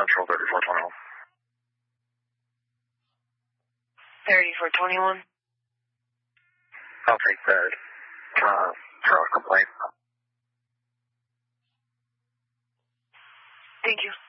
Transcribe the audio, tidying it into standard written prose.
Central 3421. 3421. I'll take that. Throw a complaint. Thank you.